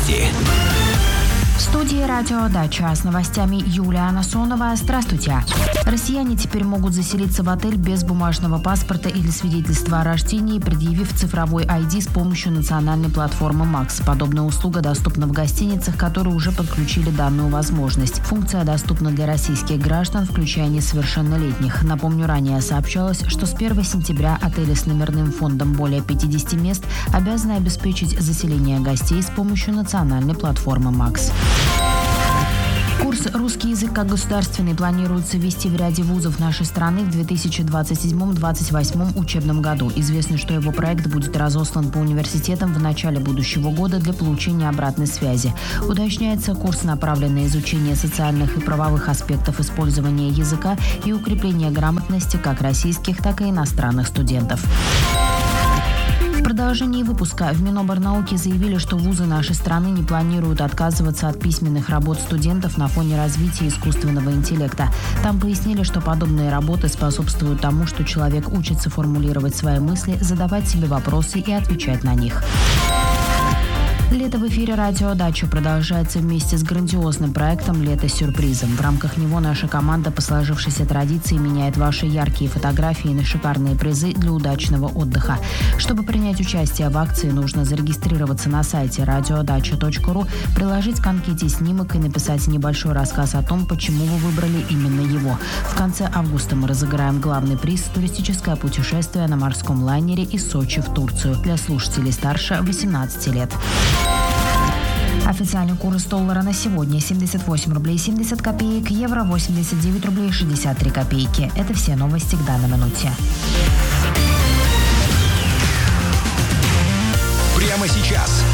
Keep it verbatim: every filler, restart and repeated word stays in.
новости. В студии «Радио Дача» с новостями Юлия Анасонова. Здравствуйте. Россияне теперь могут заселиться в отель без бумажного паспорта или свидетельства о рождении, предъявив цифровой ай ди с помощью национальной платформы Макс. Подобная услуга доступна в гостиницах, которые уже подключили данную возможность. Функция доступна для российских граждан, включая несовершеннолетних. Напомню, ранее сообщалось, что с первого сентября отели с номерным фондом более пятидесяти мест обязаны обеспечить заселение гостей с помощью национальной платформы Макс. Курс «Русский язык как государственный» планируется ввести в ряде вузов нашей страны в две тысячи двадцать седьмом — две тысячи двадцать восьмом учебном году. Известно, что его проект будет разослан по университетам в начале будущего года для получения обратной связи. Уточняется, курс направлен на изучение социальных и правовых аспектов использования языка и укрепление грамотности как российских, так и иностранных студентов. В продолжении выпуска в Миноборнауки заявили, что вузы нашей страны не планируют отказываться от письменных работ студентов на фоне развития искусственного интеллекта. Там пояснили, что подобные работы способствуют тому, что человек учится формулировать свои мысли, задавать себе вопросы и отвечать на них. Лето в эфире «Радио Дача» продолжается вместе с грандиозным проектом «Лето с сюрпризом». В рамках него наша команда по сложившейся традиции меняет ваши яркие фотографии на шикарные призы для удачного отдыха. Чтобы принять участие в акции, нужно зарегистрироваться на сайте радиодача точка ру, приложить к анкете снимок и написать небольшой рассказ о том, почему вы выбрали именно его. В конце августа мы разыграем главный приз – туристическое путешествие на морском лайнере из Сочи в Турцию для слушателей старше восемнадцати лет. Официальный курс доллара на сегодня семьдесят восемь рублей семьдесят копеек, евро восемьдесят девять рублей шестьдесят три копейки. Это все новости к данной минуте. Прямо сейчас